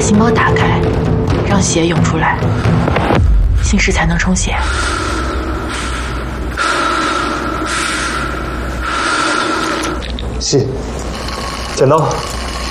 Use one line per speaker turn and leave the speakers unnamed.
心包打开，让血涌出来，姓氏才能充血。
是，剪刀。